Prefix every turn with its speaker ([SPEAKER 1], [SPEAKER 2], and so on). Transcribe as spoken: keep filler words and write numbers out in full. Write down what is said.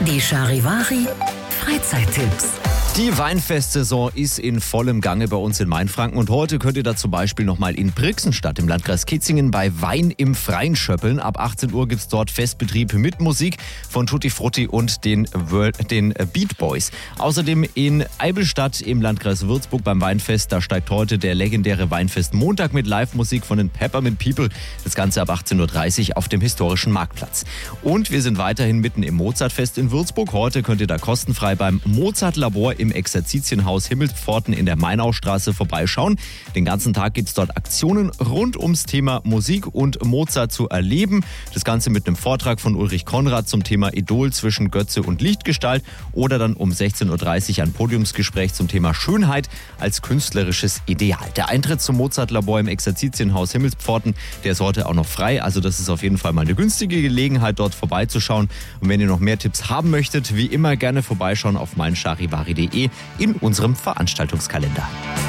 [SPEAKER 1] Die Charivari Freizeittipps.
[SPEAKER 2] Die Weinfestsaison ist in vollem Gange bei uns in Mainfranken und heute könnt ihr da zum Beispiel nochmal in Brixenstadt im Landkreis Kitzingen bei Wein im Freien schöppeln. Ab achtzehn Uhr gibt es dort Festbetrieb mit Musik von Tutti Frutti und den, den Beat Boys. Außerdem in Eibelstadt im Landkreis Würzburg beim Weinfest, da steigt heute der legendäre Weinfest Montag mit Live-Musik von den Peppermint People. Das Ganze ab achtzehn Uhr dreißig auf dem historischen Marktplatz. Und wir sind weiterhin mitten im Mozartfest in Würzburg. Heute könnt ihr da kostenfrei beim Mozart-Labor im Exerzitienhaus Himmelspforten in der Mainaustraße vorbeischauen. Den ganzen Tag gibt es dort Aktionen rund ums Thema Musik und Mozart zu erleben. Das Ganze mit einem Vortrag von Ulrich Konrad zum Thema Idol zwischen Götze und Lichtgestalt oder dann um sechzehn Uhr dreißig ein Podiumsgespräch zum Thema Schönheit als künstlerisches Ideal. Der Eintritt zum Mozart-Labor im Exerzitienhaus Himmelspforten, der ist heute auch noch frei. Also das ist auf jeden Fall mal eine günstige Gelegenheit, dort vorbeizuschauen. Und wenn ihr noch mehr Tipps haben möchtet, wie immer gerne vorbeischauen auf meincharivari punkt de in unserem Veranstaltungskalender.